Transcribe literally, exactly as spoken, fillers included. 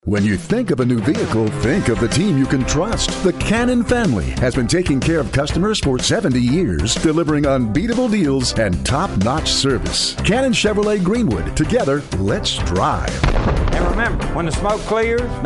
When you think of a new vehicle, think of the team you can trust. The Cannon family has been taking care of customers for seventy years, delivering unbeatable deals and top-notch service. Cannon Chevrolet Greenwood. Together, let's drive. And remember, when the smoke clears,